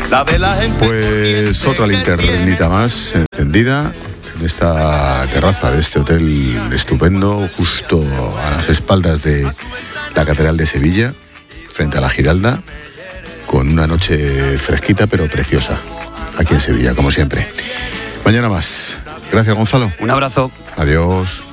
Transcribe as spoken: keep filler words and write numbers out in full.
Pues otra linternita más encendida en esta terraza de este hotel estupendo, justo a las espaldas de la Catedral de Sevilla, frente a la Giralda, con una noche fresquita pero preciosa, aquí en Sevilla, como siempre. Mañana más. Gracias, Gonzalo. Un abrazo. Adiós.